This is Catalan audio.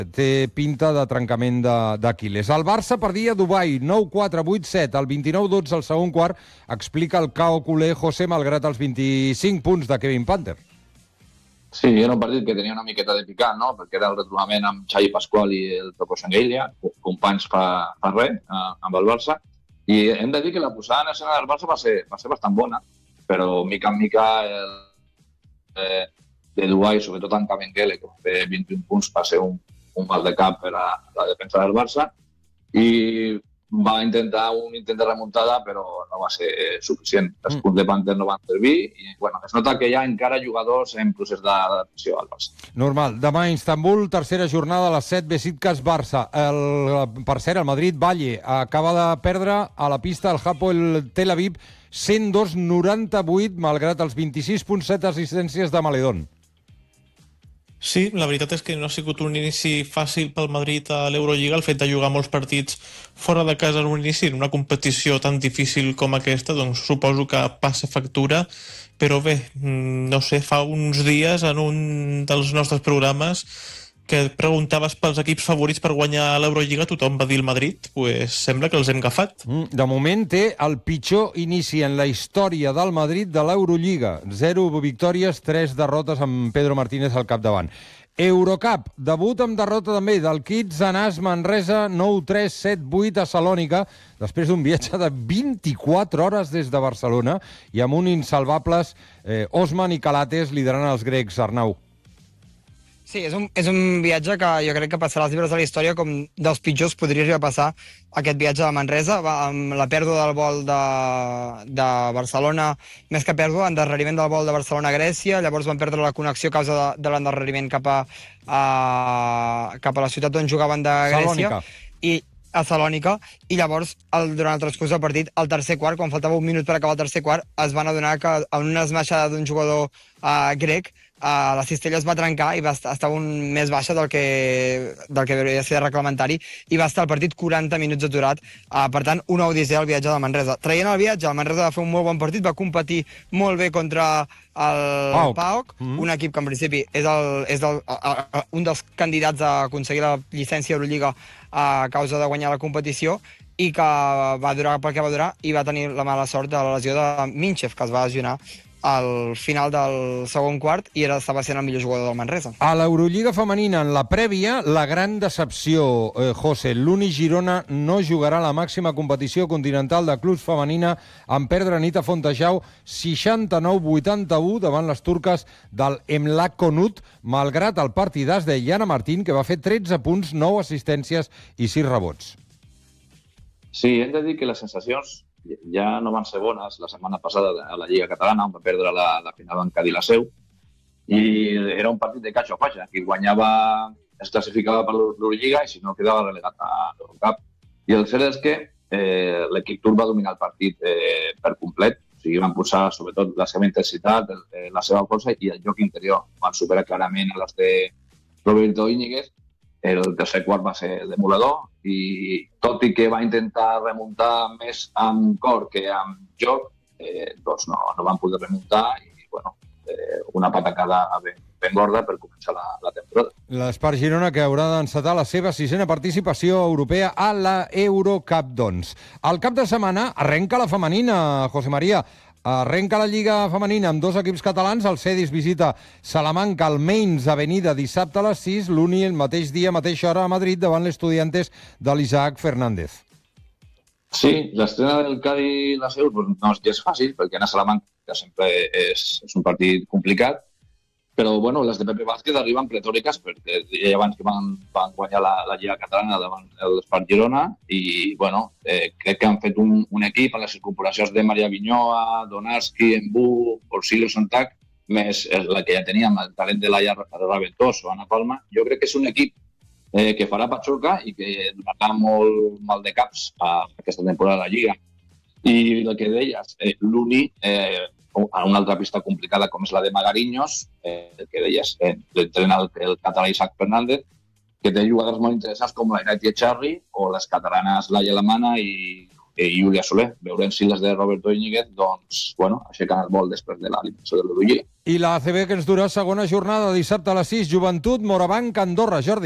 té pinta de trencament d'Aquiles. El Barça perdia a Dubai 9-4, 8-7, el 29-12 al segon quart, explica el Cao culer José, malgrat els 25 punts de Kevin Panther. Sí, era un partit que tenia una miqueta de picant, no? Perquè era el retrobament amb Xavi Pasqual i el Toko Shengelia, companys fa res amb el Barça, i hem de dir que la posada en escena del Barça va ser bastant bona, però mica en mica de Dubai, sobretot en Kabengele, que va fer 21 punts, va ser un mal de cap per a la defensa del Barça, i va intentar un intent de remuntada, però no va ser suficient. Els punts de Panther no van servir i es nota que hi ha encara jugadors en procés d'adaptació al Barça. Normal. Demà a Istanbul, tercera jornada a les 7, Besiktas-Barça. Per cert, el Madrid-Valle acaba de perdre a la pista el Hapoel Tel Aviv 102-98, malgrat els 26.7 assistències de Maledón. Sí, la veritat és que no ha sigut un inici fàcil pel Madrid a l'Eurolliga, el fet de jugar molts partits fora de casa en un inici, en una competició tan difícil com aquesta, doncs suposo que passa factura, però bé, no sé, fa uns dies en un dels nostres programes que preguntaves pels equips favorits per guanyar l'Eurolliga, tothom va dir el Madrid, pues sembla que els hem agafat. De moment té el pitjor inici en la història del Madrid de l'Eurolliga. 0 victòries, 3 derrotes amb Pedro Martínez al capdavant. Eurocup, debut amb derrota també del Kids Anas Manresa, 9-3, 7-8 a Salònica, després d'un viatge de 24 hores des de Barcelona i amb un insalvables Osman i Calates liderant els grecs, Arnau. Sí, és un viatge que jo crec que passarà als llibres de la història com dels pitjors podria arribar a passar aquest viatge de Manresa, amb la pèrdua del vol de Barcelona, més que pèrdua, endarreriment del vol de Barcelona a Grècia, llavors van perdre la connexió a causa de l'endarreriment cap a la ciutat on jugaven de Grècia. A Salònica, i llavors, durant el transcurs del partit, al tercer quart, quan faltava un minut per acabar el tercer quart, es van adonar que en una esmaixada d'un jugador grec, la cistella es va trencar i estava més baixa del que hauria de ser reglamentari, i va estar el partit 40 minuts aturat. Per tant, una odissea al viatge de Manresa. Traient el viatge, el Manresa va fer un molt bon partit, va competir molt bé contra el PAOK, un equip que en principi és un dels candidats a aconseguir la llicència Eurolliga a causa de guanyar la competició, i que va durar perquè va durar, i va tenir la mala sort de la lesió de Minchev, que es va lesionar al final del segon quart i estava sent el millor jugador del Manresa. A l'Eurolliga femenina, en la prèvia, la gran decepció, José. L'Uni Girona no jugarà a la màxima competició continental de clubs femenina en perdre nit a Fontejau 69-81 davant les turques del Emlak Konut, malgrat el partidàs de Yana Martín, que va fer 13 punts, 9 assistències i 6 rebots. Sí, hem de dir que les sensacions ja no van ser bones la setmana passada a la Lliga Catalana, on va perdre la final en Cadí la Seu, i era un partit de catxa o faixa. Qui guanyava es classificava per l'Eurolliga i si no quedava relegat a l'Eurocup. I el cert és que l'equip turc va dominar el partit per complet, o sigui, van posar sobretot la seva intensitat, la seva força i el joc interior. Van superar clarament a les de Roberto Íñiguez. El tercer quart va ser demoledor i tot i que va intentar remuntar més amb cor que amb joc, doncs no van poder remuntar i una patacada ben gorda per començar la temporada. L'Espart Girona, que haurà d'encetar la seva 6a participació europea a la Eurocup, doncs. Al cap de setmana arrenca la femenina, José María. Arrenca la Lliga Femenina amb 2 equips catalans. El Cedis visita Salamanca al Mainz Avenida dissabte a les 6. L'Uni el mateix dia, mateixa hora a Madrid davant l'Estudiantes de l'Isaac Fernández. Sí, l'estrena del Cadí la Seu no és fàcil, perquè anar a Salamanca sempre és un partit complicat, però les de Pepe Vázquez arriben pretòriques perquè ja abans que van guanyar la Lliga Catalana davant l'Espart Girona i crec que han fet un equip amb les incorporacions de Maria Vinyoa, Donarski, Embú, Orsilio Santac, més la que ja teníem, el talent de Laia Raventós o Ana Palma. Jo crec que és un equip que farà patxorca i que donarà molt mal de caps a aquesta temporada de la Lliga. I el que deies, l'Uni, a una altra pista complicada com és la de Magariños, el que deies, l'entrena el català Isaac Fernández, que té jugadors molt interessants com la Irati Echarri o les catalanes Laia Lamana i Júlia Soler. Veurem si les de Roberto Íñiguez aixequen el vol després de l'eliminació de l'Eurolliga. I la ACB, que ens durà segona jornada dissabte a les 6, Joventut, Morabanc, Andorra. Jordi.